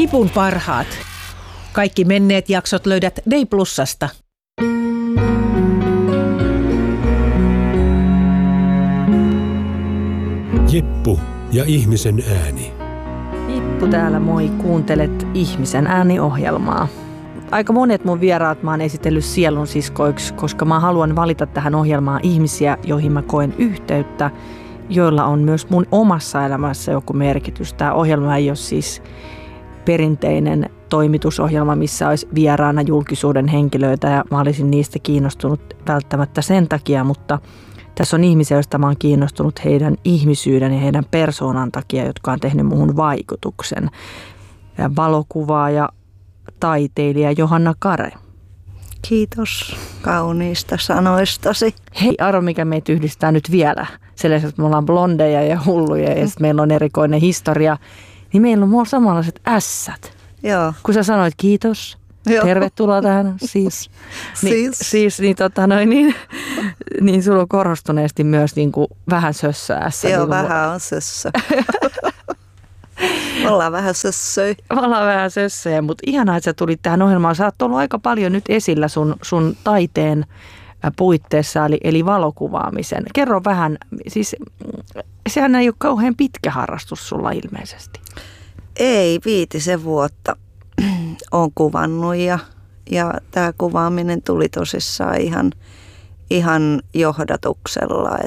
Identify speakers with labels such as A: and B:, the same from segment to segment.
A: Nipun parhaat. Kaikki menneet jaksot löydät Day Plusasta.
B: Jeppu ja ihmisen ääni.
C: Jippu täällä, moi. Kuuntelet Ihmisen ääni-ohjelmaa. Aika monet mun vieraat mä oon esitellyt sielun siskoiksi, koska mä haluan valita tähän ohjelmaan ihmisiä, joihin mä koen yhteyttä, joilla on myös mun omassa elämässä joku merkitys. Tämä ohjelma ei ole siis perinteinen toimitusohjelma, missä olisi vieraana julkisuuden henkilöitä ja mä olisin niistä kiinnostunut välttämättä sen takia, mutta tässä on ihmisiä, joista mä oon kiinnostunut heidän ihmisyyden ja heidän persoonan takia, jotka on tehnyt muuhun vaikutuksen. Ja valokuvaaja, taiteilija Johanna Kare.
D: Kiitos kauniista sanoistasi.
C: Hei, arvo mikä meitä yhdistää nyt vielä. Sellaisesti, että me ollaan blondeja ja hulluja ja sitten meillä on erikoinen historia. Niin meillä on samanlaiset ässät.
D: Joo.
C: Kun sä sanoit kiitos, joo. Tervetuloa tähän siis. Niin sulla on korostuneesti myös niin kuin vähän sössö ässä.
D: Joo,
C: niin
D: vähän on sössö. Ollaan vähän sössöjä.
C: Ollaan vähän sössöjä, mutta ihanaa, että sä tulit tähän ohjelmaan. Sä oot ollut aika paljon nyt esillä sun taiteen puitteissa, eli valokuvaamisen. Kerro vähän, siis sehän ei ole kauhean pitkä harrastus sulla ilmeisesti.
D: Ei, 5 vuotta olen kuvannut ja tämä kuvaaminen tuli tosissaan ihan johdatuksella,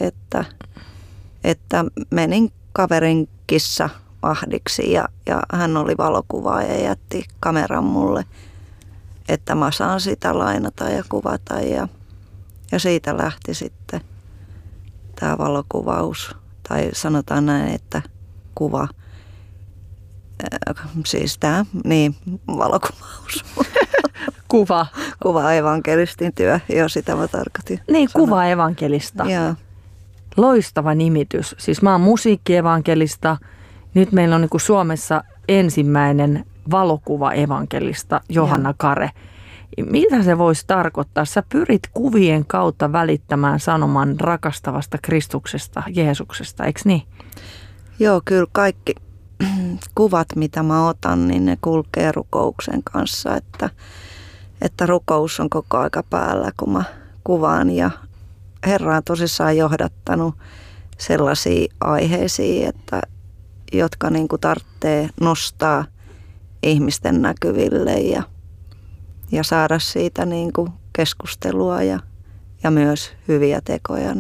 D: että menin kaverin kissa vahdiksi ja hän oli valokuvaaja ja jätti kameran mulle, että mä saan sitä lainata ja kuvata ja siitä lähti sitten tämä valokuvaus, tai sanotaan näin, että kuva. Siis tämä, niin, valokuvaus. Kuva evankelistin työ, joo, sitä mä tarkoitin.
C: Niin, kuva evankelista.
D: Joo.
C: Loistava nimitys. Siis mä oon musiikkievankelista. Nyt meillä on niin kuin Suomessa ensimmäinen valokuva evankelista, Johanna Kare. Mitä se voisi tarkoittaa? Sä pyrit kuvien kautta välittämään sanoman rakastavasta Kristuksesta, Jeesuksesta, eikö niin?
D: Joo, kyllä kaikki kuvat, mitä mä otan, niin ne kulkee rukouksen kanssa, että rukous on koko aika päällä, kun mä kuvaan. Ja Herra on tosissaan johdattanut sellaisiin aiheisiin, jotka niin kuin tarvitsee nostaa ihmisten näkyville ja saada siitä niin kuin keskustelua ja myös hyviä tekoja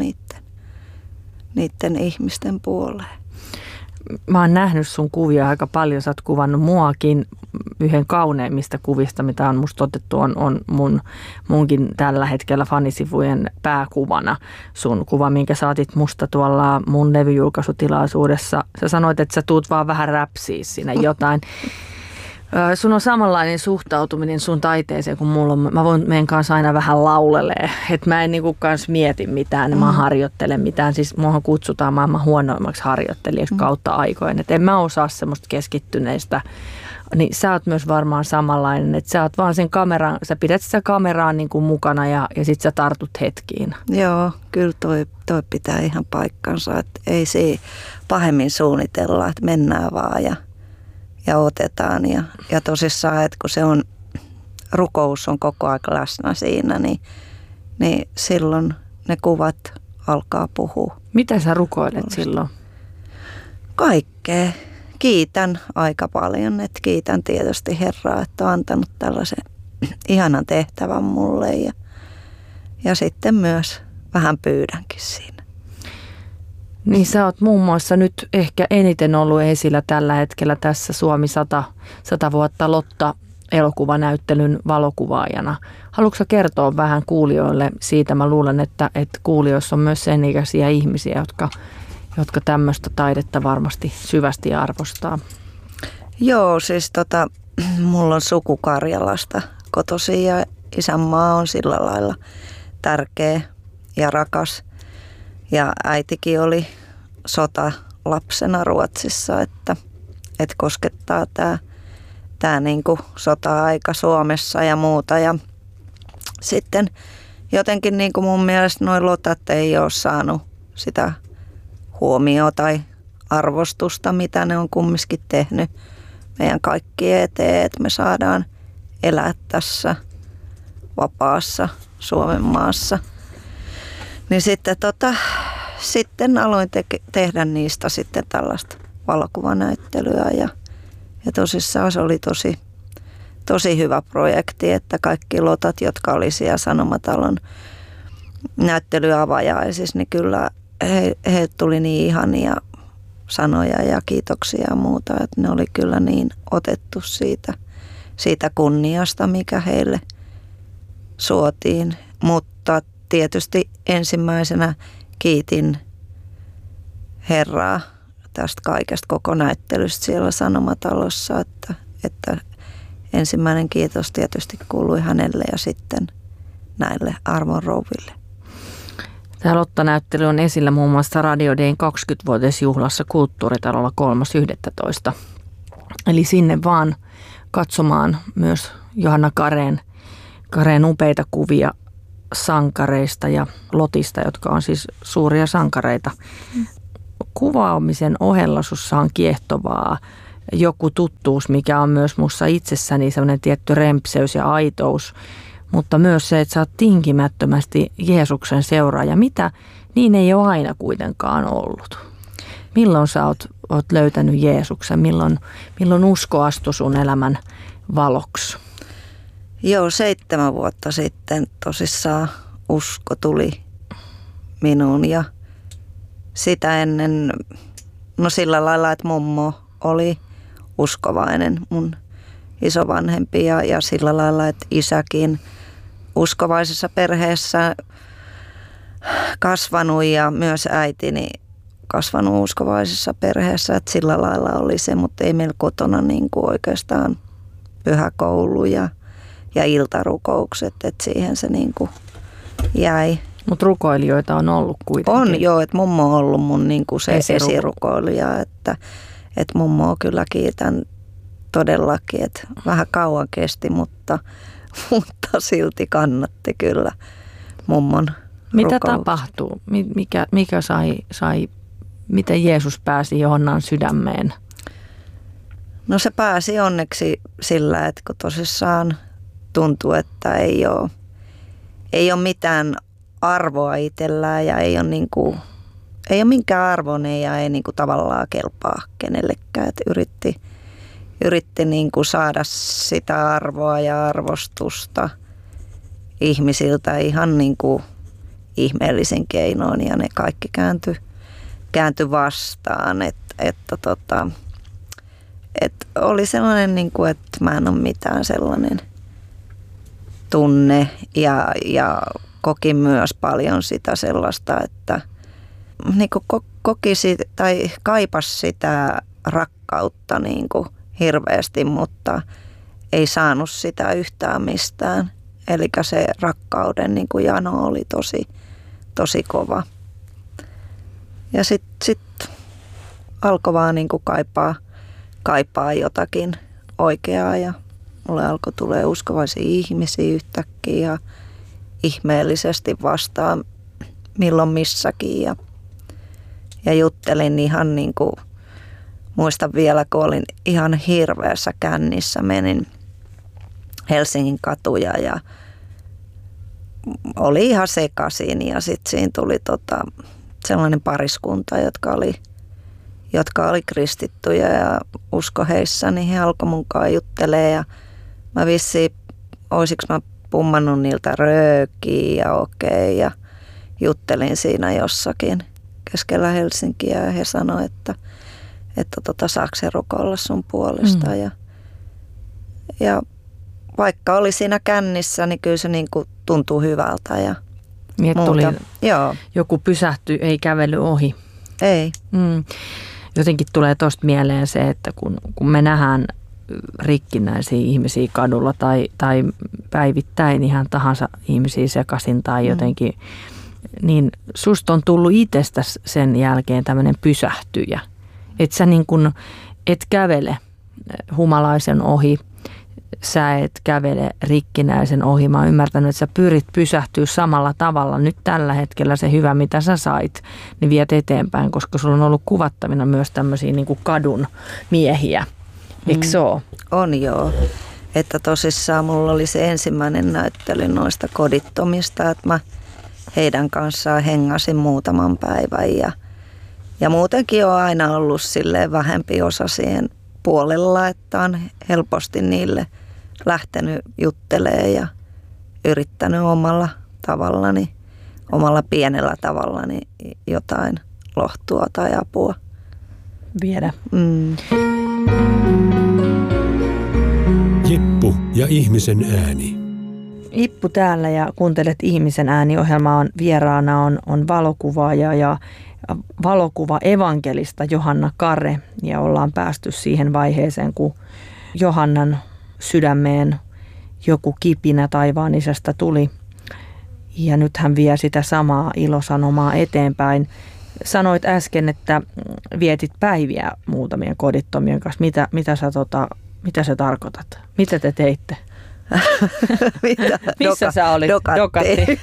D: niiden ihmisten puoleen.
C: Mä oon nähnyt sun kuvia aika paljon. Sä oot kuvannut muakin. Yhden kauneimmista kuvista, mitä on musta otettu, on munkin tällä hetkellä fanisivujen pääkuvana. Sun kuva, minkä saatit musta tuolla mun levyjulkaisutilaisuudessa. Sä sanoit, että sä tuut vaan vähän räpsiä sinne jotain. Sun on samanlainen suhtautuminen sun taiteeseen kuin mulla on. Mä voin meidän kanssa aina vähän laulelee. Että mä en niinku kanssa mieti mitään, mä harjoittelen mitään. Siis muahan kutsutaan maailman huonoimmaksi harjoittelijaksi kautta aikojen. Että en mä osaa semmoista keskittyneistä. Niin sä oot myös varmaan samanlainen, että sä oot vaan sen kameran, sä pidät sitä kameraa niin kuin mukana ja sit sä tartut hetkiin.
D: Joo, kyllä toi pitää ihan paikkansa, että ei se pahemmin suunnitella, että mennään vaan ja otetaan. Ja tosissaan, että kun se on, rukous on koko ajan läsnä siinä, niin silloin ne kuvat alkaa puhua.
C: Mitä sä rukoilet silloin?
D: Kaikkea. Kiitän aika paljon, että kiitän tietysti Herraa, että on antanut tällaisen ihanan tehtävän mulle ja sitten myös vähän pyydänkin siinä.
C: Niin sä oot muun muassa nyt ehkä eniten ollut esillä tällä hetkellä tässä Suomi 100 vuotta Lotta elokuvanäyttelyn valokuvaajana. Haluatko sä kertoa vähän kuulijoille siitä? Mä luulen, että kuulijoissa on myös sen ikäisiä ihmisiä, jotka tämmöistä taidetta varmasti syvästi arvostaa.
D: Joo, siis mulla on suku Karjalasta kotoisin ja isänmaa on sillä lailla tärkeä ja rakas. Ja äitikin oli sotalapsena Ruotsissa, että koskettaa tämä niinku sota-aika Suomessa ja muuta. Ja sitten jotenkin niinku mun mielestä nuo lotat ei ole saanut sitä huomioon tai arvostusta, mitä ne on kumminkin tehnyt meidän kaikkien eteen, että me saadaan elää tässä vapaassa Suomen maassa. Niin sitten aloin tehdä niistä sitten tällaista valokuvanäyttelyä ja tosissaan se oli tosi hyvä projekti, että kaikki lotat, jotka oli siellä Sanomatalon näyttelyavajaisissa, niin kyllä he tuli niin ihania sanoja ja kiitoksia ja muuta, että ne oli kyllä niin otettu siitä kunniasta, mikä heille suotiin. Mutta tietysti ensimmäisenä kiitin Herraa tästä kaikesta koko näyttelystä siellä Sanomatalossa, että ensimmäinen kiitos tietysti kuului hänelle ja sitten näille arvon rouville.
C: Tämä Lotta-näyttely on esillä muun muassa Radio Dayn 20-vuotisjuhlassa Kulttuuritalolla 3.11. Eli sinne vaan katsomaan myös Johanna Kareen upeita kuvia sankareista ja Lotista, jotka on siis suuria sankareita. Kuvaamisen ohella sussa on kiehtovaa joku tuttuus, mikä on myös musta itsessäni sellainen tietty rempseys ja aitous, mutta myös se, että sä oot tinkimättömästi Jeesuksen seuraaja. Mitä niin ei ole aina kuitenkaan ollut? Milloin sä oot löytänyt Jeesuksen? Milloin usko astui sun elämän valoksi?
D: Joo, 7 vuotta sitten tosissaan usko tuli minuun ja sitä ennen, no sillä lailla, että mummo oli uskovainen, mun isovanhempi ja sillä lailla, että isäkin uskovaisessa perheessä kasvanut ja myös äitini kasvanut uskovaisessa perheessä, että sillä lailla oli se, mutta ei meillä kotona niin kuin oikeastaan pyhäkoulu ja iltarukoukset, että siihen se niin kuin jäi.
C: Mutta rukoilijoita on ollut kuitenkin.
D: On joo, että mummo on ollut mun niin kuin se esirukoilija, että mummoa kyllä kiitän todellakin, että vähän kauan kesti, mutta silti kannatti kyllä mummon
C: Mitä
D: rukouksia.
C: tapahtuu? Mikä sai, miten Jeesus pääsi Johannan sydämeen?
D: No se pääsi onneksi sillä, että kun tosissaan tuntuu, että ei ole mitään arvoa itsellään ja ei ole minkään arvoinen ja ei niin kuin tavallaan kelpaa kenellekään. Että yritti niin kuin saada sitä arvoa ja arvostusta ihmisiltä ihan niin kuin ihmeellisen keinoin ja ne kaikki kääntyi vastaan. Että oli sellainen, niin kuin, että mä en ole mitään sellainen tunne ja koki myös paljon sitä sellaista, että niin kuin kokisi tai kaipasi sitä rakkautta niin kuin hirveästi, mutta ei saanut sitä yhtään mistään. Eli se rakkauden niin kuin jano oli tosi kova. Ja sitten alkoi vaan niin kuin kaipaa jotakin oikeaa ja mulle alkoi tulee uskovaisia ihmisiä yhtäkkiä ja ihmeellisesti vastaan milloin missäkin ja juttelin ihan niin kuin, muistan vielä kun olin ihan hirveässä kännissä, menin Helsingin katuja ja oli ihan sekaisin ja sitten siinä tuli sellainen pariskunta, jotka oli kristittyjä ja usko heissä, niin he alkoi munkaan juttelemaan ja mä vissiin, olisiko mä pummannut niiltä röökiä ja okei ja juttelin siinä jossakin keskellä Helsinkiä ja he sanoi, että saako se rukoilla sun puolesta ja vaikka oli siinä kännissä, niin kyllä se niin kuin tuntuu hyvältä ja muuta.
C: Tuli,
D: joo.
C: joku pysähtyi, ei kävely ohi.
D: Ei.
C: Jotenkin tulee tosta mieleen se, että kun me nähdään rikkinäisiä ihmisiä kadulla tai päivittäin ihan tahansa ihmisiä sekaisin tai jotenkin, niin susta on tullut itsestäsi sen jälkeen tämmöinen pysähtyjä. Että sä niin kun et kävele humalaisen ohi, sä et kävele rikkinäisen ohi. Mä oon ymmärtänyt, että sä pyrit pysähtyä samalla tavalla. Nyt tällä hetkellä se hyvä, mitä sä sait, niin viet eteenpäin, koska sulla on ollut kuvattavina myös tämmöisiä niin kuin kadun miehiä. Eikö se ole?
D: On joo. Että tosissaan mulla oli se ensimmäinen näyttely noista kodittomista, että mä heidän kanssaan hengasin muutaman päivän ja muutenkin on aina ollut silleen vähempi osa siihen puolella, että on helposti niille lähtenyt juttelemaan ja yrittänyt omalla tavallani, omalla pienellä tavallani jotain lohtua tai apua
C: viedä.
B: Jeppu ja ihmisen ääni.
C: Ippu täällä ja kuuntelet Ihmisen ääni-ohjelmaa. Vieraana on valokuvaaja ja valokuva evankelista Johanna Kare. Ja ollaan päästy siihen vaiheeseen, kun Johannan sydämeen joku kipinä taivaan isästä tuli. Ja nyt hän vie sitä samaa ilosanomaa eteenpäin. Sanoit äsken, että vietit päiviä muutamien kodittomien kanssa. Mitä sä tarkoitat? Mitä te teitte? Missä sä olit? Dokatti.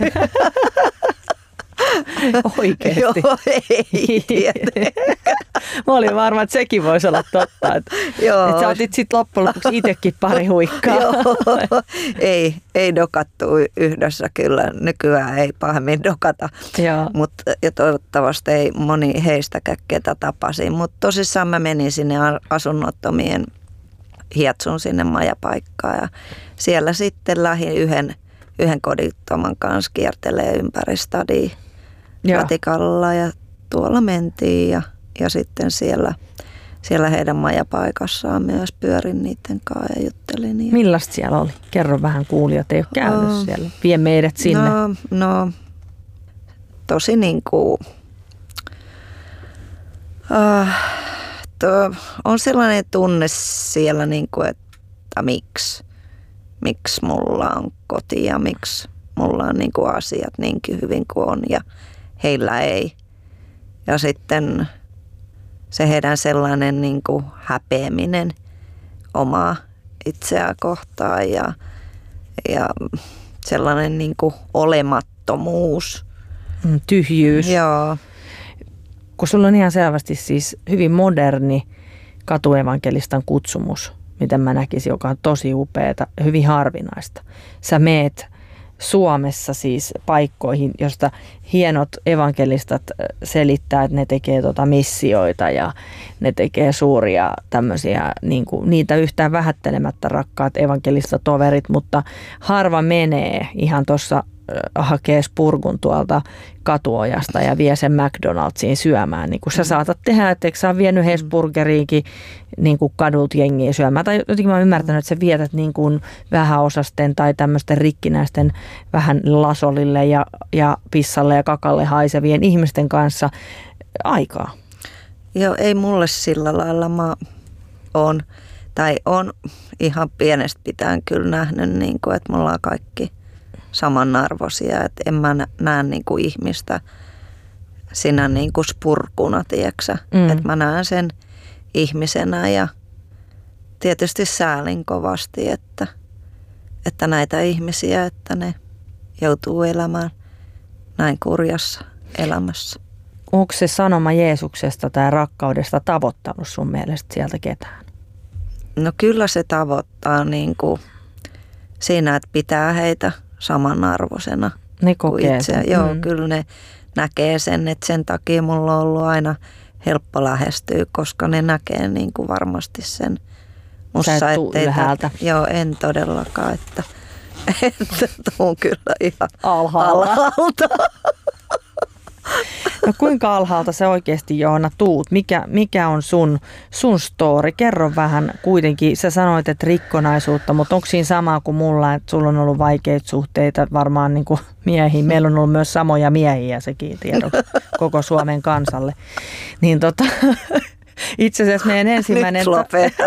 C: Oikeesti?
D: Joo, ei tietenkään.
C: Mä olin varma, että sekin voisi olla totta. Että sä otit sitten loppujen lopuksi itsekin pari huikkaa.
D: Joo, ei dokattu yhdessä kyllä. Nykyään ei pahemmin dokata. Ja toivottavasti ei moni heistäkään ketä tapasin. Mutta tosissaan mä menin sinne asunnottomien hietsun sinne majapaikkaan ja siellä sitten lähdin yhden kodittoman kanssa kiertelee ympäri stadia ratikalla ja tuolla mentiin ja sitten siellä heidän majapaikassaan myös pyörin niiden kanssa ja juttelin.
C: Millaista siellä oli? Kerro vähän, kuulijat ei ole käynyt siellä. Vie meidät sinne.
D: No tosi niinku on sellainen tunne siellä, niinku, että miksi mulla on koti ja miksi mulla on niinku asiat niinkin hyvin kuin on ja heillä ei. Ja sitten se heidän sellainen niinku häpeäminen omaa itseään kohtaan ja sellainen niinku olemattomuus.
C: Tyhjyys.
D: Joo.
C: Kun sulla on ihan selvästi siis hyvin moderni katuevankelistan kutsumus, miten mä näkisin, joka on tosi upeata, hyvin harvinaista. Sä meet Suomessa siis paikkoihin, josta hienot evankelistat selittää, että ne tekee missioita ja ne tekee suuria tämmöisiä, niin kuin, niitä yhtään vähättelemättä rakkaat evankelistatoverit, mutta harva menee ihan tuossa hakee spurgun tuolta Katuojasta ja vie sen McDonald'siin syömään. Niin kuin sä saatat tehdä, että sä oot vienyt Hesburgeriinkin niin kuin kadulta jengiä syömään. Tai jotenkin mä oon ymmärtänyt, että sä vietät niin kuin vähäosasten tai tämmöisten rikkinäisten vähän lasolille ja pissalle ja kakalle haisevien ihmisten kanssa aikaa.
D: Joo, ei mulle sillä lailla. Mä oon ihan pienestä pitäen kyllä nähnyt, niin kuin, että me ollaan kaikki samanarvoisia, että en mä näe niinku ihmistä sinä niinku spurkuna, tiiäksä. Että mä näen sen ihmisenä ja tietysti säälin kovasti, että näitä ihmisiä, että ne joutuu elämään näin kurjassa elämässä.
C: Onko se sanoma Jeesuksesta tai rakkaudesta tavoittanut sun mielestä sieltä ketään?
D: No kyllä se tavoittaa niinku siinä, että pitää heitä samanarvoisena.
C: Ne kokee
D: sen. Joo, kyllä ne näkee sen, että sen takia mulla on ollut aina helppo lähestyä, koska ne näkee niin kuin varmasti sen musta.
C: Sä et tuu ylhäältä.
D: Joo, en todellakaan, että tuun kyllä ihan
C: alhaalta. No kuinka alhaalta sä oikeasti, Johanna, tuut? Mikä on sun story? Kerro vähän kuitenkin. Sä sanoit, että rikkonaisuutta, mutta onko siinä samaa kuin mulla, että sulla on ollut vaikeita suhteita varmaan niin kuin miehiin? Meillä on ollut myös samoja miehiä, sekin tiedoksi koko Suomen kansalle. Niin itse asiassa meidän ensimmäinen...
D: Nyt lopeta.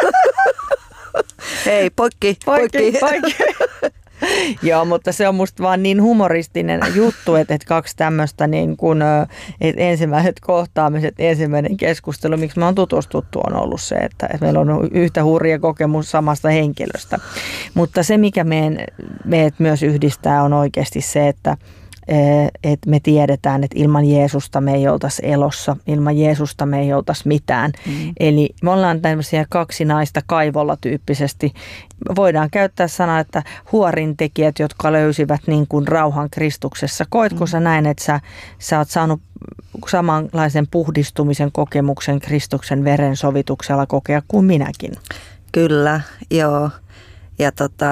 D: Hei, poikki.
C: Joo, mutta se on musta vaan niin humoristinen juttu, että kaksi tämmöistä niin kuin, että ensimmäiset kohtaamiset, ensimmäinen keskustelu, miksi me on tutustuttu, on ollut se, että meillä on yhtä hurja kokemus samasta henkilöstä. Mutta se, mikä meidät myös yhdistää, on oikeasti se, että että me tiedetään, että ilman Jeesusta me ei oltaisi elossa, ilman Jeesusta me ei oltaisi mitään. Eli me ollaan tämmöisiä kaksi naista kaivolla tyyppisesti. Voidaan käyttää sanaa, että huorintekijät, jotka löysivät niin kuin rauhan Kristuksessa. Koetko sä näin, että sä oot saanut samanlaisen puhdistumisen kokemuksen Kristuksen veren sovituksella kokea kuin minäkin?
D: Kyllä, joo. Ja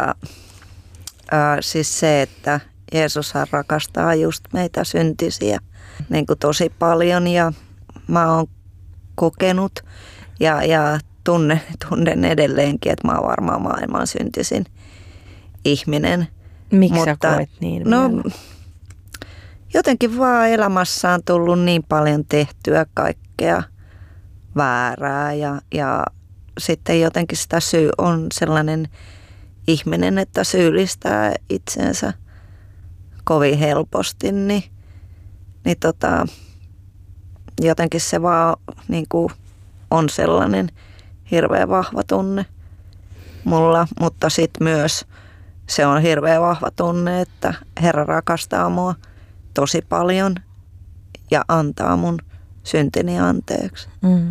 D: siis se, että Jeesushan rakastaa just meitä syntisiä niin kuin tosi paljon ja mä oon kokenut ja tunnen edelleenkin, että mä oon varmaan maailman syntisin ihminen.
C: Miksi sä koet niin?
D: No, jotenkin vaan elämässä on tullut niin paljon tehtyä kaikkea väärää ja sitten jotenkin sitä on sellainen ihminen, että syyllistää itsensä kovin helposti, niin jotenkin se vaan niin kuin on sellainen hirveän vahva tunne mulla, mutta sitten myös se on hirveän vahva tunne, että Herra rakastaa mua tosi paljon ja antaa mun syntini anteeksi.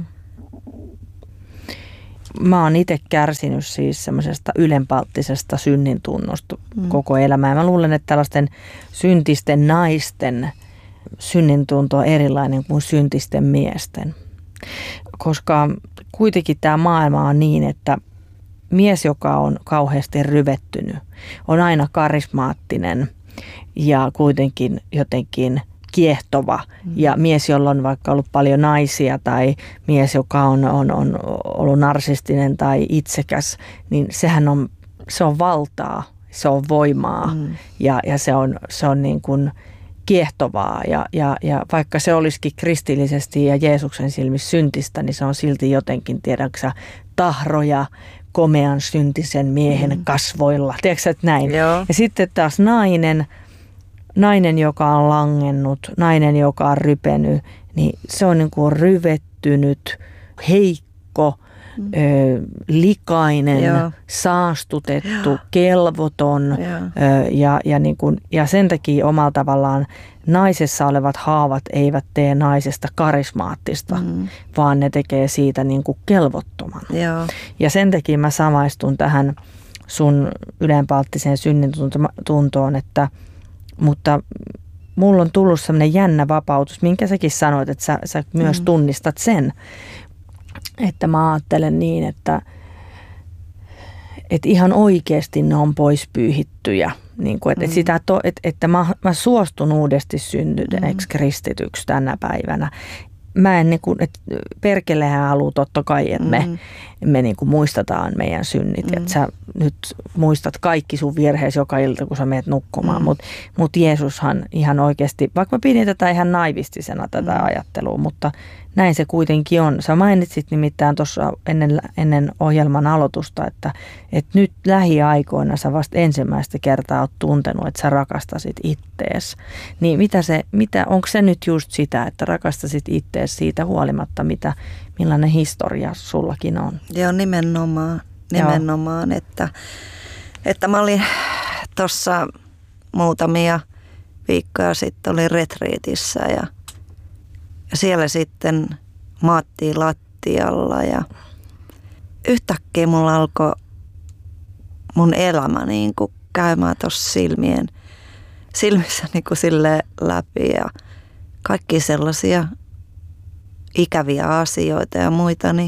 C: Mä oon itse kärsinyt siis semmoisesta ylenpalttisesta synnin tunnosta koko elämää. Mä luulen, että tällaisten syntisten naisten synnin tunto on erilainen kuin syntisten miesten. Koska kuitenkin tämä maailma on niin, että mies, joka on kauheasti ryvettynyt, on aina karismaattinen ja kuitenkin jotenkin kiehtova. Ja mies, jolla on vaikka ollut paljon naisia tai mies, joka on ollut narsistinen tai itsekäs, niin se on valtaa, se on voimaa ja se on niin kuin kiehtovaa. Ja vaikka se olisikin kristillisesti ja Jeesuksen silmissä syntistä, niin se on silti jotenkin, tiedätkö, tahroja komean syntisen miehen kasvoilla. Tiedätkö että näin?
D: Joo.
C: Ja sitten taas nainen, joka on langennut, nainen, joka on rypenyt, niin se on niin kuin ryvettynyt, heikko, likainen, saastutettu, kelvoton ja sen takia omalla tavallaan naisessa olevat haavat eivät tee naisesta karismaattista, vaan ne tekee siitä niin kuin kelvottoman. Ja sen takia mä samaistun tähän sun ylenpalttiseen synnin tuntoon, mutta mulla on tullut sellainen jännä vapautus, minkä säkin sanoit, että sä myös tunnistat sen, että mä ajattelen niin, että ihan oikeasti ne on pois pyyhittyjä. Niin kuin, että mä suostun uudesti syntyneeksi kristityksi tänä päivänä. Mä en, niin kuin, että perkelehän haluaa totta kai, että me niin kuin muistetaan meidän synnit. Että sä nyt muistat kaikki sun virheesi joka ilta, kun sä menet nukkumaan. Mut Jeesushan ihan oikeasti, vaikka mä pidin tätä ihan naivistisena tätä ajattelua, mutta näin se kuitenkin on. Sä mainitsit nimittäin tuossa ennen ohjelman aloitusta, että nyt lähiaikoina sä vasta ensimmäistä kertaa oot tuntenut, että sä rakastasit ittees. Niin onko se nyt just sitä, että rakastasit ittees siitä huolimatta, millainen historia sullakin on?
D: Joo, nimenomaan, että mä olin tuossa muutamia viikkoja sitten olin retriitissä ja siellä sitten maattiin lattialla ja yhtäkkiä mulla alkoi mun elämä niin kuin käymään tuossa silmissä niin kuin silleen läpi ja kaikki sellaisia ikäviä asioita ja muita, niin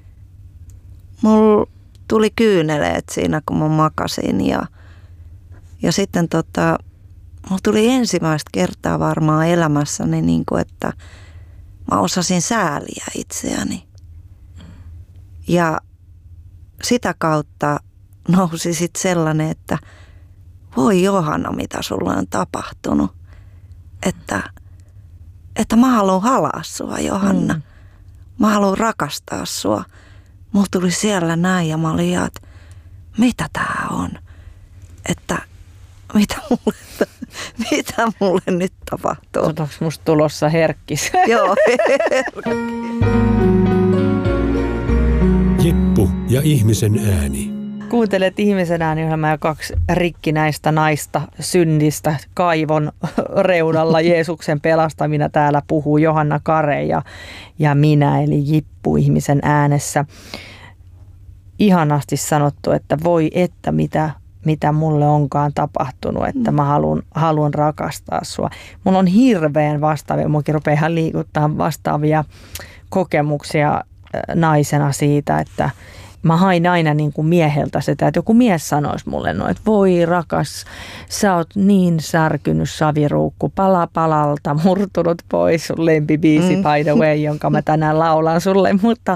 D: mulla tuli kyyneleet siinä, kun mä makasin ja sitten mulla tuli ensimmäistä kertaa varmaan elämässäni niin kuin, että mä osasin sääliä itseäni. Ja sitä kautta nousi sitten sellainen, että voi Johanna, mitä sulla on tapahtunut. Että mä haluan halaa sua, Johanna. Mä haluan rakastaa sua. Mulla tuli siellä näin ja mä olin, että mitä tää on? Että mitä mulle nyt tapahtuu?
C: Onko musta tulossa herkkis?
D: Joo.
B: Jippu ja ihmisen ääni.
C: Kuuntelet ihmisen ääni-ohjelmaa ja 2 rikkinäistä naista synnistä kaivon reunalla Jeesuksen pelastamina. Täällä puhuu Johanna Kare ja minä, eli Jippu ihmisen äänessä. Ihanasti sanottu, että voi että mitä mulle onkaan tapahtunut, että mä haluan rakastaa sua. Mulla on hirveän vastaavia, muakin rupeaa ihan liikuttaa vastaavia kokemuksia naisena siitä, että mä hain aina niin kuin mieheltä sitä, että joku mies sanoisi mulle noin, että voi rakas, sä oot niin särkynyt saviruukku, pala palalta, murtunut pois, sun lempibiisi by the way, jonka mä tänään laulan sulle, mutta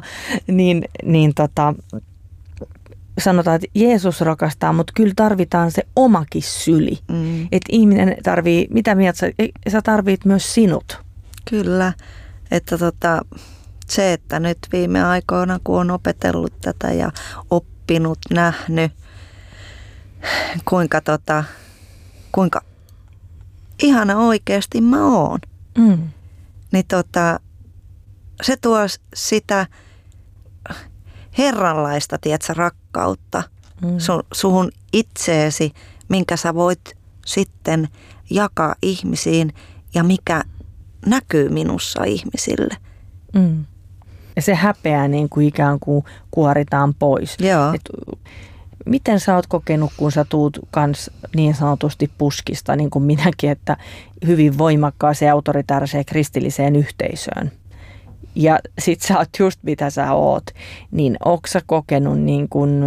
C: sanotaan, että Jeesus rakastaa, mutta kyllä tarvitaan se omakin syli. Että ihminen tarvii, mitä mieltä sä tarvit myös sinut.
D: Kyllä, että se, että nyt viime aikoina, kun on opetellut tätä ja oppinut, nähnyt, kuinka ihana oikeasti mä oon, niin se tuo sitä herranlaista, tiedätkö, rakkautta suhun itseesi, minkä sä voit sitten jakaa ihmisiin ja mikä näkyy minussa ihmisille.
C: Ja se häpeä niin kuin ikään kuin kuoritaan pois. Miten sä oot kokenut, kun sä tuut kans niin sanotusti puskista, niin kuin minäkin, että hyvin voimakkaaseen autoritaariseen kristilliseen yhteisöön? Ja sit sä oot just mitä sä oot, niin ootko sä kokenut niin kuin,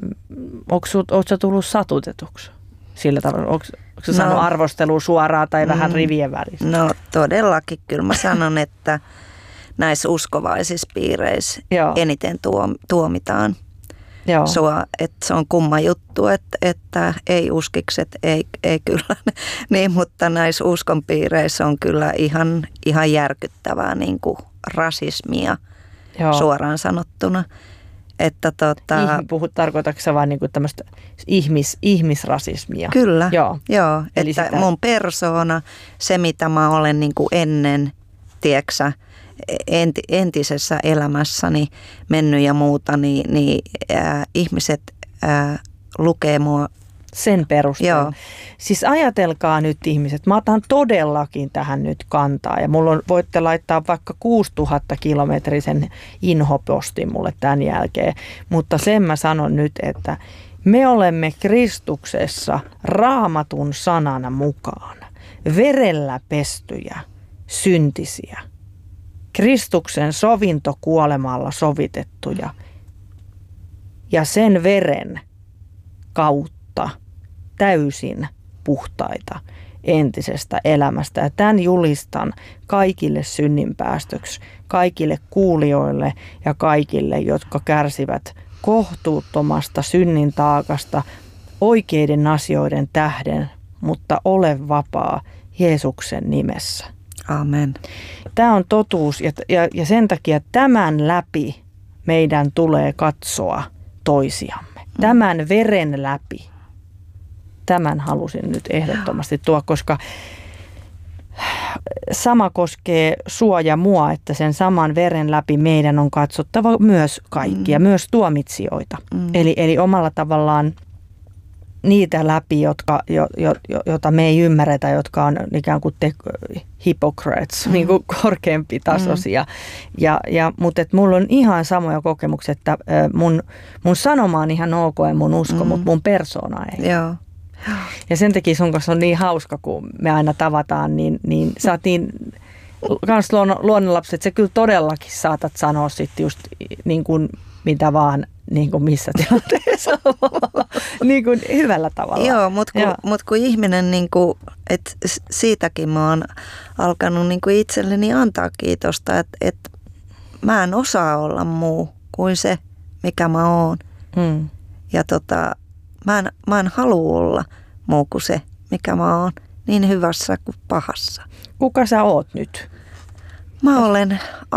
C: ootko sä tullut satutetuksi sillä tavalla? Ootko sä saanut arvostelua suoraan tai vähän rivien välissä?
D: No todellakin, kyllä mä sanon, että näissä uskovaisissa piireissä eniten tuomitaan sua, että se on kumma juttu, että ei uskikset, ei kyllä, niin, mutta näissä uskon piireissä on kyllä ihan järkyttävää niin kuin rasismia suoraan sanottuna. Että
C: tarkoitatko sä vaan niinku tämmöistä ihmisrasismia?
D: Kyllä, joo eli että sitä mun persoona, se mitä mä olen niinku ennen, tieksä, entisessä elämässäni mennyt ja muuta, niin ihmiset lukee mua
C: sen perusteella. Siis ajatelkaa nyt ihmiset, mä otan todellakin tähän nyt kantaa ja voitte laittaa vaikka 6000 kilometrisen inhopostin mulle tämän jälkeen, mutta sen mä sanon nyt, että me olemme Kristuksessa Raamatun sanana mukaan, verellä pestyjä, syntisiä, Kristuksen sovintokuolemalla sovitettuja ja sen veren kautta täysin puhtaita entisestä elämästä. Ja tämän julistan kaikille synninpäästöksi, kaikille kuulijoille ja kaikille, jotka kärsivät kohtuuttomasta synnin taakasta oikeiden asioiden tähden, mutta ole vapaa Jeesuksen nimessä.
D: Amen.
C: Tämä on totuus ja sen takia tämän läpi meidän tulee katsoa toisiamme. Tämän veren läpi. Tämän halusin nyt ehdottomasti tuoda, koska sama koskee sua ja mua, että sen saman veren läpi meidän on katsottava myös kaikkia, myös tuomitsijoita. Eli omalla tavallaan niitä läpi, joita me ei ymmärretä, jotka on ikään kuin hypocrites, niin kuin korkeampi tasoisia. Mutta mulla on ihan samoja kokemuksia, että mun sanoma on ihan ok ja mun usko, mutta mun persoona ei.
D: Joo.
C: Ja sen takia sun kanssa on niin hauska, kun me aina tavataan, niin sä oot niin kans luonnonlapsi, että sä kyllä todellakin saatat sanoa sitten just niin kuin mitä vaan niin kuin missä tilanteessa niin kuin hyvällä tavalla.
D: Joo, mutta kun ihminen, niin kuin, että siitäkin mä oon alkanut niin kuin itselleni antaa kiitosta, että mä en osaa olla muu kuin se, mikä mä oon. Ja mä en halua olla muu kuin se, mikä mä oon, niin hyvässä kuin pahassa.
C: Kuka sä oot nyt?
D: Mä olen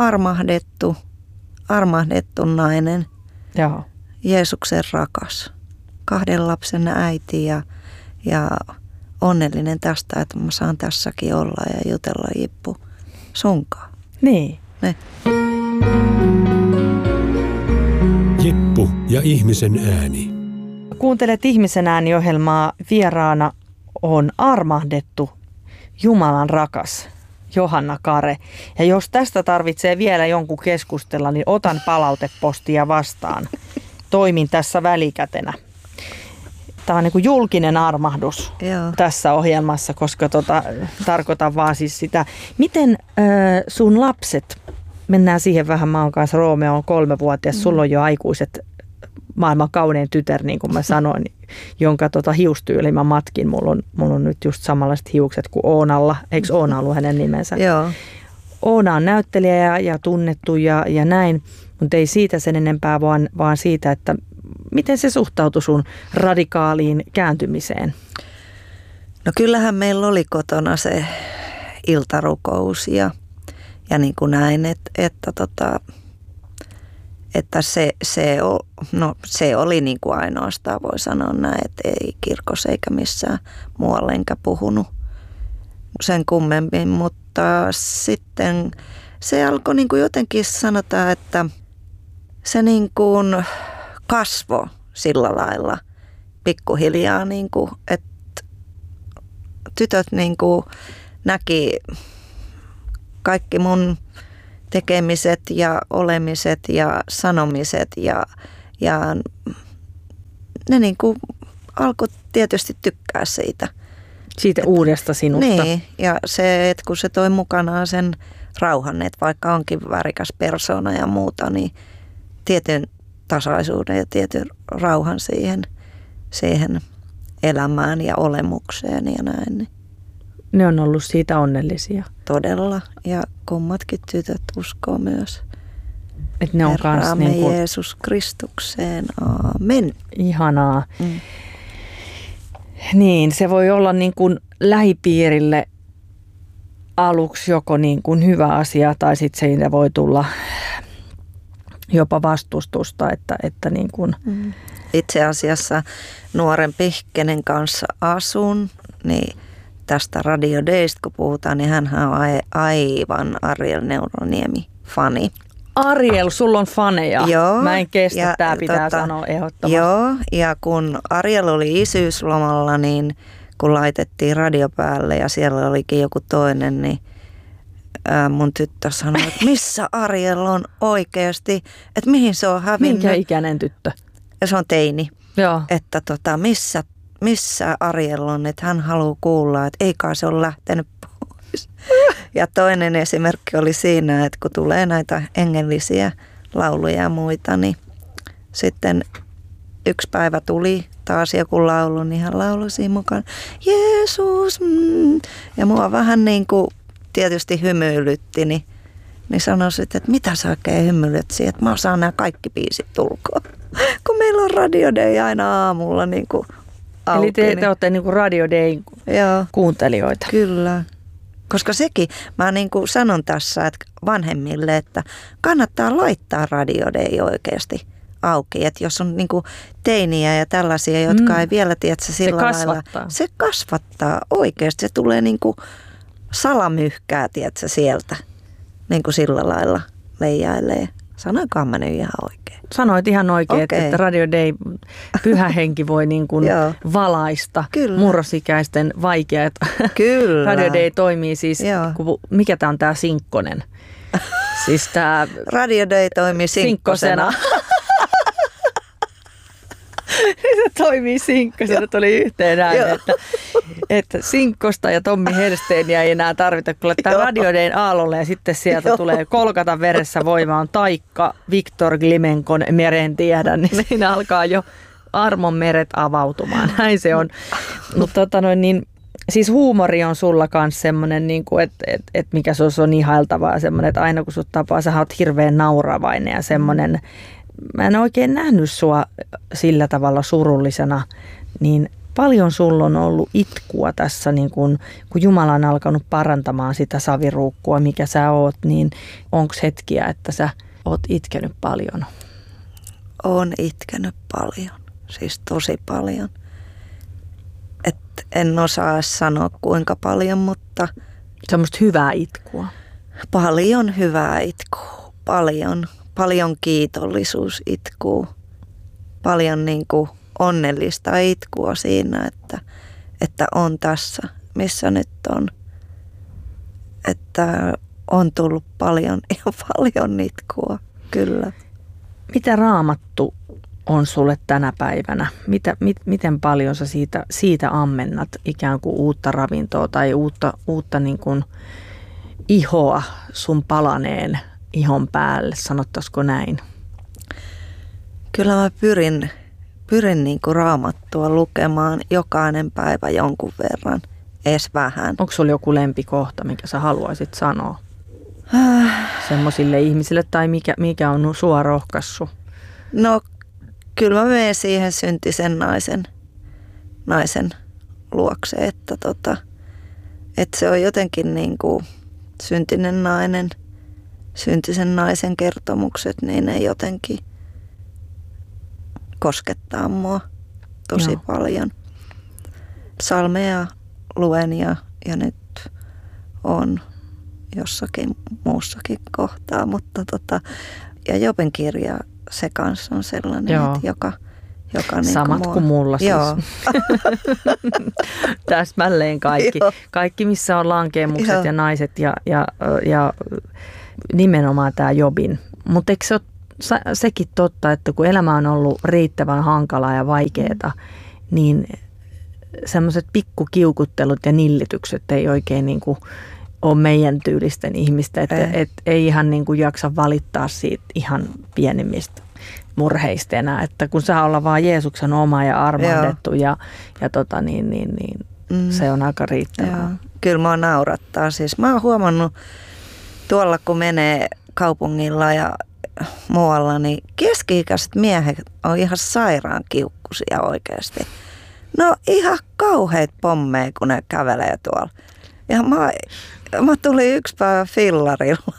D: armahdettu nainen.
C: Joo.
D: Jeesuksen rakas, 2 lapsen äiti ja onnellinen tästä, että mä saan tässäkin olla ja jutella Jippu sunkaan.
C: Niin.
D: Ne.
B: Jippu ja ihmisen ääni.
C: Kuuntelet Ihmisen ääni-ohjelmaa. Vieraana on armahdettu Jumalan rakas Johanna Kare. Ja jos tästä tarvitsee vielä jonkun keskustella, niin otan palautepostia vastaan. Toimin tässä välikätenä. Tämä on niin kuin julkinen armahdus tässä ohjelmassa, koska tarkoitan vaan siis sitä. Miten sun lapset, mennään siihen vähän, mä oon kanssa, Roomeo on 3-vuotias, sulla on jo aikuiset, maailman kaunein tytär, niin kuin mä sanoin, jonka hiustyyli mä matkin. Mulla on nyt just samanlaiset hiukset kuin Oonalla. Eikö Oona ollut hänen nimensä?
D: Joo.
C: Oona on näyttelijä ja tunnettu ja näin, mutta ei siitä sen enempää, vaan siitä, että miten se suhtautui sun radikaaliin kääntymiseen?
D: No kyllähän meillä oli kotona se iltarukous ja niin kuin näin, että se oli niin kuin ainoastaan, voi sanoa näin, että ei kirkossa eikä missään muualla enkä puhunut sen kummemmin, mutta sitten se alkoi niin kuin jotenkin sanotaan, että se niin kuin kasvoi sillä lailla pikkuhiljaa, niin kuin, että tytöt niin kuin näki kaikki mun tekemiset ja olemiset ja sanomiset ja ne niin kuin alkoi tietysti tykkää siitä.
C: Siitä uudesta sinusta.
D: Niin, ja se, että kun se toi mukanaan sen rauhan, että vaikka onkin värikäs persoona ja muuta, niin tietyn tasaisuuden ja tietyn rauhan siihen elämään ja olemukseen ja näin. Niin.
C: Ne on ollut siitä onnellisia.
D: Todella. Ja kummatkin tytöt uskoo myös
C: että ne on
D: Herraamme niin kuin Jeesus Kristukseen. Aamen.
C: Ihanaa. Niin, se voi olla niin kuin lähipiirille aluksi joko niin kuin hyvä asia tai sitten siitä voi tulla jopa vastustusta, että niin kuin.
D: Itse asiassa nuorempi, kenen kanssa asun, niin tästä Radio Daysta kun puhutaan, niin hän on aivan Ariel Neuroniemi-fani.
C: Ariel, sulla on faneja.
D: Joo.
C: Mä en kestä, tää pitää sanoa ehdottomasti.
D: Joo, ja kun Ariel oli isyyslomalla, niin kun laitettiin radio päälle ja siellä olikin joku toinen, niin mun tyttö sanoi, että missä Ariel on oikeasti, että mihin se on hävinnyt.
C: Minkä ikäinen tyttö?
D: Ja se on teini.
C: Joo.
D: Että missä Ariel on, että hän haluaa kuulla, että ei kai se ole lähtenyt pois. Ja toinen esimerkki oli siinä, että kun tulee näitä hengellisiä lauluja ja muita, niin sitten yksi päivä tuli taas joku laulu, niin hän lauloi siinä mukaan, Jeesus, ja mua vähän niin kuin tietysti hymyilytti, niin sanoisin, että mitä sä oikein hymyilyt siihen, että mä osaan nämä kaikki biisit tulkoon. Kun meillä on Radio Day aina aamulla niin kuin auki.
C: Eli te olette niin kuin Radio Day kuuntelijoita.
D: Kyllä. Koska sekin, mä niin kuin sanon tässä että vanhemmille, että kannattaa laittaa Radio Day oikeasti auki. Että jos on niin kuin teiniä ja tällaisia, jotka ei vielä tiedä sillä lailla. Se kasvattaa oikeasti. Se tulee niin kuin salamyhkää, tiedätkö, sieltä. Niin kuin sillä lailla leijailee. Sanoinkaan mä nyt ihan oikein.
C: Sanoit ihan oikein, että Radio Day, pyhä henki voi niin kuin valaista murrosikäisten vaikeat.
D: Kyllä.
C: Radio Day toimii siis, mikä tämä on tämä sinkkonen? Siis tämä
D: Radio Day toimii sinkkosena.
C: Se toimii sinkkosena, tuli yhteen ääni, että Sinkkosta ja Tommi Helsteeniä ei enää tarvita, kun laittaa Radio Dayn aallolle ja sitten sieltä tulee Kolkatan veressä voimaan Taikka Viktor Glimenkon Merentiedä, niin siinä alkaa jo armon meret avautumaan. Näin se on. Mutta niin, siis huumori on sulla kanssa semmoinen, niin että mikä se on ihailtavaa, semmoinen, että aina kun sut tapaa, sä oot hirveän nauravainen ja semmoinen. Mä en oikein nähnyt sua sillä tavalla surullisena, niin paljon sulla on ollut itkua tässä, niin kun Jumala on alkanut parantamaan sitä saviruukkua, mikä sä oot, niin onko hetkiä, että sä oot itkenyt paljon?
D: Oon itkenyt paljon, siis tosi paljon. Et en osaa sanoa kuinka paljon, mutta
C: semmoista hyvää itkua.
D: Paljon hyvää itkua, paljon kiitollisuus itkuu, paljon niin kuin onnellista itkua siinä, että on tässä, missä nyt on. Että on tullut paljon, ihan paljon itkua, kyllä.
C: Mitä Raamattu on sulle tänä päivänä? Miten paljon sä siitä ammennat ikään kuin uutta ravintoa tai uutta niin kuin ihoa sun palaneen ihon päälle, sanottaisiko näin?
D: Kyllä mä pyrin niin kuin Raamattua lukemaan jokainen päivä jonkun verran, edes vähän.
C: Onko sulla joku lempikohta, mikä sä haluaisit sanoa semmoisille ihmisille tai mikä on sua rohkaissut?
D: No kyllä mä menen siihen syntisen naisen luokse, että se on jotenkin niin kuin syntisen naisen kertomukset, niin ne jotenkin koskettaa mua tosi paljon. Psalmeja luen ja nyt on jossakin muussakin kohtaa, mutta ja Joben kirja, se kanssa on sellainen, että joka
C: samat
D: niin
C: kuin mulla siis.
D: Joo.
C: Täsmälleen kaikki. Kaikki, missä on lankeemukset ja naiset ja nimenomaan tämä Jobin. Mutta eikö se ole sekin totta, että kun elämä on ollut riittävän hankalaa ja vaikeaa, niin semmoiset pikkukiukuttelut ja nillitykset ei oikein niin kuin ole meidän tyylisten ihmistä. Että ei ihan niin kuin jaksa valittaa siitä ihan pienimmistä murheista enää. Että kun saa olla vaan Jeesuksen oma ja armahdettu se on aika riittävää.
D: Joo. Kyllä mua naurattaa. Siis mä oon huomannut tuolla, kun menee kaupungilla ja muualla, niin keski-ikäiset miehet on ihan sairaan kiukkusia oikeasti. No ihan kauheat pommeja, kun ne kävelee tuolla. Ja mä tulin yksi päivä fillarilla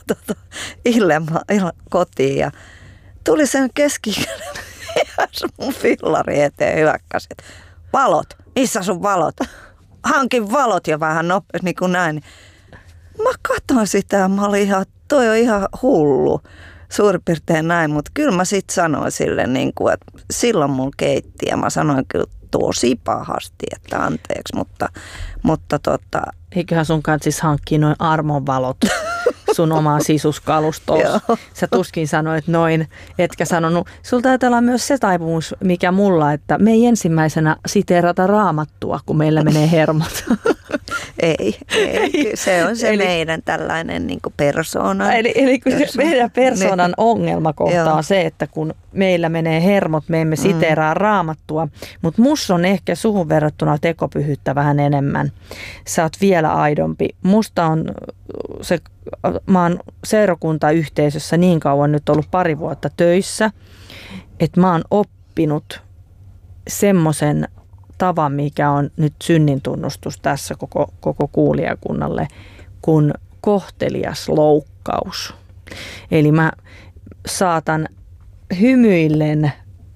D: illan kotiin ja tuli sen keski-ikäinen mies mun fillari eteen hyökkäsi. Valot, missä sun valot? Hankin valot ja vähän nopeasti niin kuin näin. Mä katsoin sitä ja mä olin toi on ihan hullu. Suurin piirtein näin, mutta kyllä mä sitten sanoin sille, niin kuin, että silloin mulla keitti ja mä sanoin kyllä tosi pahasti, että anteeksi, mutta
C: eiköhän sun kanssa siis hankkia noin armonvalot sun omaa sisuskalustoon. Sä tuskin sanoit noin, etkä sanonut. Sulla taitaa olla myös se taipumus, mikä mulla, että me ei ensimmäisenä siteerata Raamattua, kun meillä menee hermot.
D: Ei. Se on se meidän tällainen niin kuin persoonan.
C: Eli kun meidän persoonan ongelmakohta on se, että kun meillä menee hermot, me emme siteeraa Raamattua, mutta musta on ehkä suhun verrattuna tekopyhyyttä vähän enemmän. Sä oot vielä aidompi. Musta on se, mä oon seurakuntayhteisössä niin kauan nyt ollut 2 vuotta töissä, että mä oon oppinut semmoisen tavan, mikä on nyt synnintunnustus tässä koko kuulijakunnalle, kun kohtelias loukkaus. Eli mä saatan hymyillen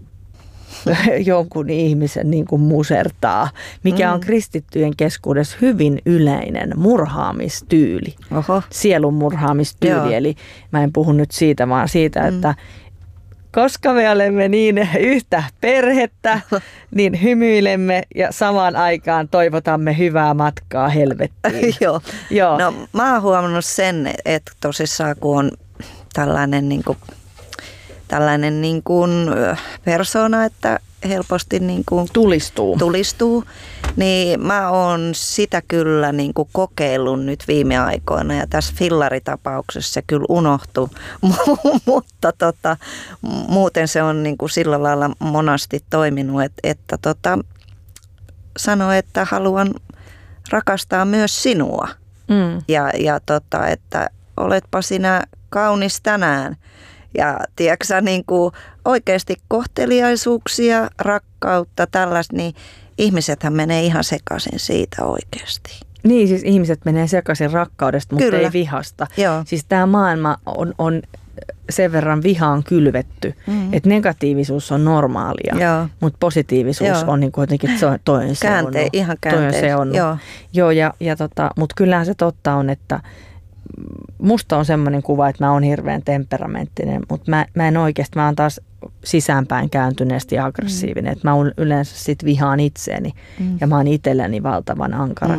C: jonkun ihmisen niin kuin musertaa, mikä on kristittyjen keskuudessa hyvin yleinen murhaamistyyli. Sielun murhaamistyyli. Eli mä en puhu nyt siitä, vaan siitä, että koska me olemme niin yhtä perhettä, niin hymyilemme ja samaan aikaan toivotamme hyvää matkaa helvettiin.
D: Joo. No mä oon huomannut sen, että tosissaan kun on tällainen niin kuin persona, että helposti niin kuin tulistuu, niin mä oon sitä kyllä niin kuin kokeillut nyt viime aikoina ja tässä fillaritapauksessa se kyllä unohtui, mutta muuten se on niin kuin sillä lailla monasti toiminut, että sanoi, että haluan rakastaa myös sinua ja että oletpa sinä kaunis tänään. Ja tiedätkö niin kuin oikeasti kohteliaisuuksia, rakkautta, tällaista, niin ihmisethän menee ihan sekaisin siitä oikeasti.
C: Niin, siis ihmiset menee sekaisin rakkaudesta, mutta
D: Kyllä.
C: ei vihasta.
D: Joo.
C: Siis tämä maailma on sen verran vihaan kylvetty, että negatiivisuus on normaalia, mutta positiivisuus on niin kuitenkin toinen se on.
D: Ihan kääntein.
C: Joo, mutta kyllähän se totta on, että musta on semmoinen kuva, että mä oon hirveän temperamenttinen, mutta mä en oikeasti, mä oon taas sisäänpäin kääntyneesti aggressiivinen. Että mä oon yleensä sit vihaan itseäni ja mä oon itselleni valtavan ankara.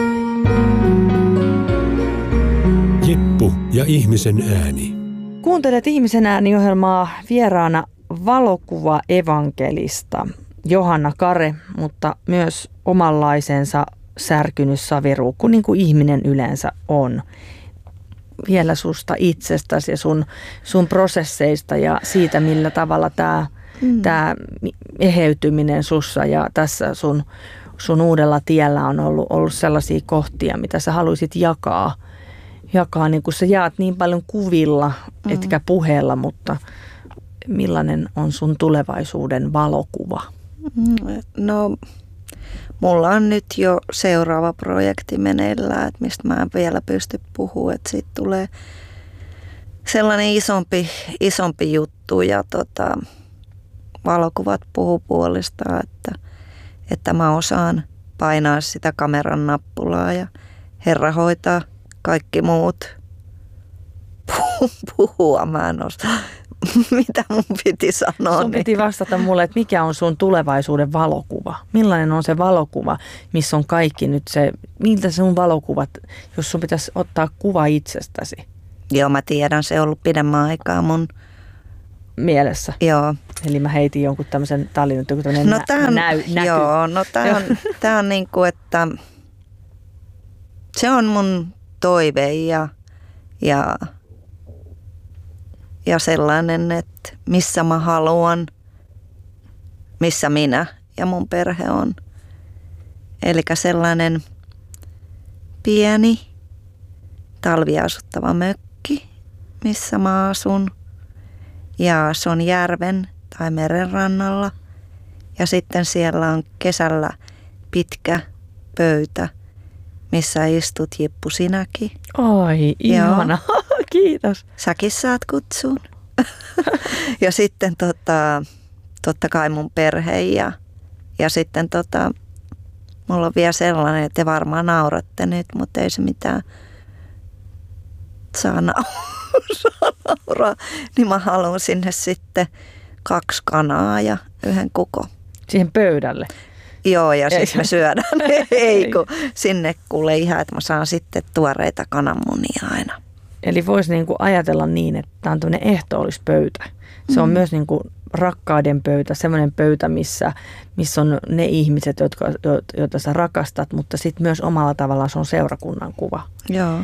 B: Jippu ja ihmisen ääni.
C: Kuuntelet Ihmisen ääni-ohjelmaa, vieraana valokuva-evankelista Johanna Kare, mutta myös omanlaisensa särkynyt saviruukku, niin kuin ihminen yleensä on. Vielä susta itsestäsi ja sun prosesseista ja siitä, millä tavalla tämä eheytyminen sussa ja tässä sun uudella tiellä on ollut sellaisia kohtia, mitä sä haluaisit jakaa niin kuin sä jaat niin paljon kuvilla, etkä puheella, mutta millainen on sun tulevaisuuden valokuva?
D: No, mulla on nyt jo seuraava projekti meneillään, että mistä mä en vielä pysty puhumaan, että siitä tulee sellainen isompi juttu ja valokuvat puhuu puolestaan, että mä osaan painaa sitä kameran nappulaa ja Herra hoitaa kaikki muut puhua. Mä en osaa, mitä mun piti sanoa.
C: Sun piti vastata mulle, että mikä on sun tulevaisuuden valokuva? Millainen on se valokuva, missä on kaikki nyt se, miltä sun valokuvat, jos sun pitäisi ottaa kuva itsestäsi?
D: Joo, mä tiedän, se on ollut pidemmän aikaa mun
C: mielessä.
D: Joo.
C: Eli mä heitin jonkun tämmöisen tallinnan, joku tämmöinen näky.
D: Joo, no tää on niin kuin, että se on mun toive ja sellainen, että missä mä haluan, missä minä ja mun perhe on. Eli sellainen pieni talviasuttava mökki, missä mä asun. Ja se on järven tai meren rannalla. Ja sitten siellä on kesällä pitkä pöytä, missä istut, Jippu, sinäkin.
C: Oi, ihana. Kiitos.
D: Säkin saat kutsun. Ja sitten totta kai mun perhe ja sitten mulla on vielä sellainen, että te varmaan nauratte nyt, mutta ei se mitään saa nauraa. Niin mä haluan sinne sitten 2 kanaa ja 1 kukon.
C: Siihen pöydälle?
D: Joo, ja sitten me syödään. Ei, kun sinne kuule ihan, että mä saan sitten tuoreita kananmunia aina.
C: Eli voisi niinku ajatella niin, että tämä on tämmöinen ehtoollispöytä. Se on myös niinku rakkauden pöytä, semmoinen pöytä, missä on ne ihmiset, joita sä rakastat, mutta sitten myös omalla tavallaan se on seurakunnan kuva.
D: Joo.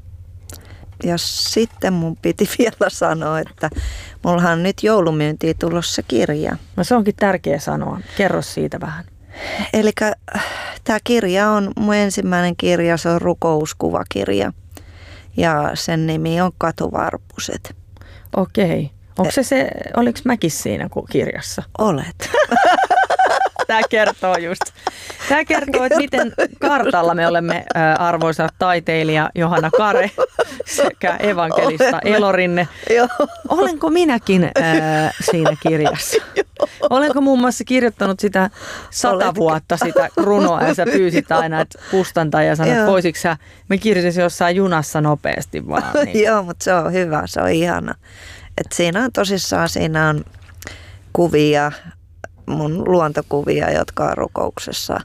D: Ja sitten mun piti vielä sanoa, että mullahan on nyt joulumyyntiin tulossa kirja.
C: No se onkin tärkeä sanoa. Kerro siitä vähän.
D: Eli tämä kirja on mun ensimmäinen kirja, se on rukouskuvakirja. Ja sen nimi on Katuvarpuset.
C: Okei. Oliko mäkin siinä kirjassa?
D: Olet.
C: Tämä kertoo että miten kartalla me olemme arvoisa taiteilija Johanna Kare sekä evankelista Elorinne. Olenko minäkin siinä kirjassa? Olenko muun muassa kirjoittanut sitä 100 vuotta sitä runoa ja sä pyysit aina, että kustantaa ja sanoit, että voisitko sä, me kirjoitin jossain junassa nopeasti vaan. Niin.
D: Joo, mutta se on hyvä, se on ihana. Et siinä on tosissaan, siinä on kuvia, mun luontokuvia, jotka on rukouksessa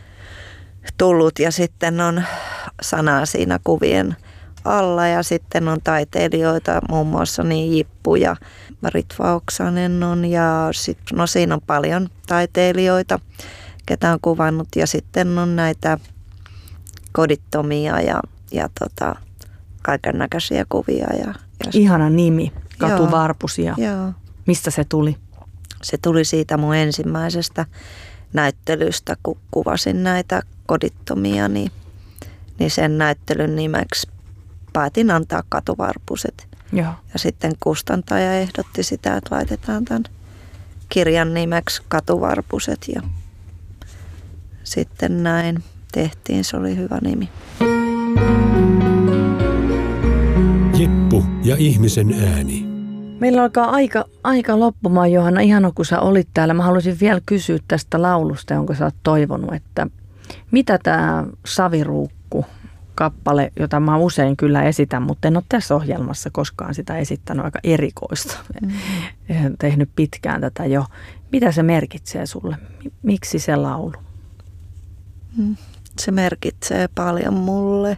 D: tullut ja sitten on sanaa siinä kuvien alla ja sitten on taiteilijoita, muun muassa niin Jippu ja Ritva Oksanen on ja no siinä on paljon taiteilijoita, ketä on kuvannut ja sitten on näitä kodittomia ja kaiken näköisiä kuvia.
C: Ihana nimi, Katuvarpusia.
D: Joo.
C: Mistä se tuli?
D: Se tuli siitä mun ensimmäisestä näyttelystä, kun kuvasin näitä kodittomia, niin sen näyttelyn nimeksi päätin antaa Katuvarpuset.
C: Joo.
D: Ja sitten kustantaja ehdotti sitä, että laitetaan tämän kirjan nimeksi Katuvarpuset ja sitten näin tehtiin, se oli hyvä nimi.
B: Jippu ja ihmisen ääni.
C: Meillä alkaa aika loppumaan, Johanna. Ihana, kun sä olit täällä. Mä haluaisin vielä kysyä tästä laulusta, jonka sä oot toivonut, että mitä tämä saviruukku kappale, jota mä usein kyllä esitän, mutta en ole tässä ohjelmassa koskaan sitä esittänyt, aika erikoista. En tehnyt pitkään tätä jo. Mitä se merkitsee sulle? Miksi se laulu?
D: Se merkitsee paljon mulle.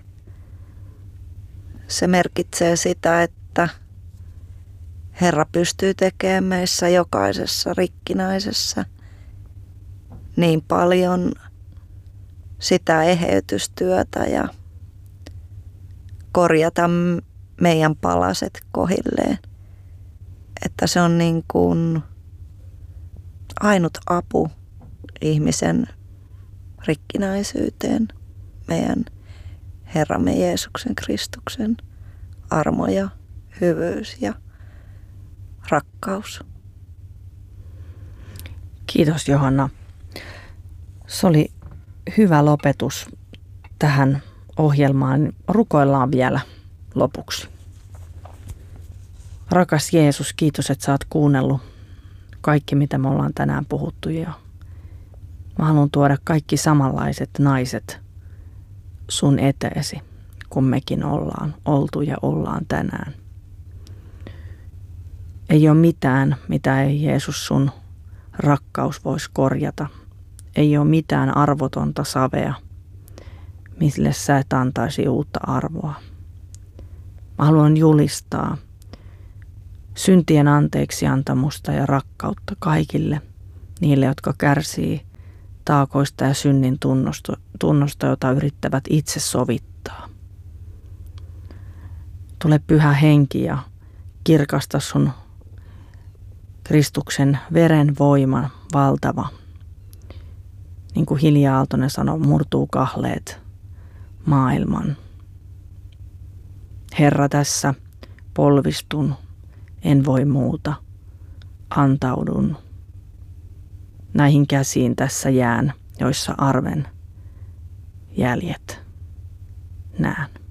D: Se merkitsee sitä, että Herra pystyy tekemään meissä jokaisessa rikkinäisessä niin paljon sitä eheytystyötä ja korjata meidän palaset kohilleen. Että se on niin kuin ainut apu ihmisen rikkinäisyyteen, meidän Herramme Jeesuksen Kristuksen armo ja hyvyys ja rakkaus.
C: Kiitos Johanna. Se oli hyvä lopetus tähän ohjelmaan. Rukoillaan vielä lopuksi. Rakas Jeesus, kiitos, että sä oot kuunnellut kaikki, mitä me ollaan tänään puhuttu. Ja mä haluan tuoda kaikki samanlaiset naiset sun eteesi, kun mekin ollaan oltu ja ollaan tänään. Ei ole mitään, mitä ei Jeesus sun rakkaus voisi korjata. Ei ole mitään arvotonta savea, mille sä et antaisi uutta arvoa. Mä haluan julistaa syntien anteeksiantamusta ja rakkautta kaikille niille, jotka kärsii taakoista ja synnin tunnosta, jota yrittävät itse sovittaa. Tule Pyhä Henki ja kirkasta sun Kristuksen veren voima valtava. Niin kuin Hilja Aaltonen sanoi, murtuu kahleet maailman. Herra, tässä polvistun, en voi muuta, antaudun. Näihin käsiin tässä jään, joissa arven jäljet näen.